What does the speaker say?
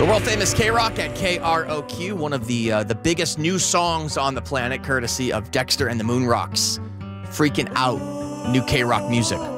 The world famous K-Rock at KROQ, one of the biggest new songs on the planet, courtesy of Dexter and the Moon Rocks. Freaking out, new K-Rock music.